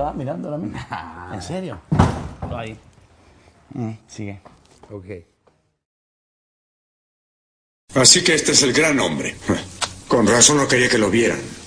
está mirando ahora mismo. ¿En serio? Ahí. Sigue. Ok. Así que este es el gran hombre. Con razón no quería que lo vieran.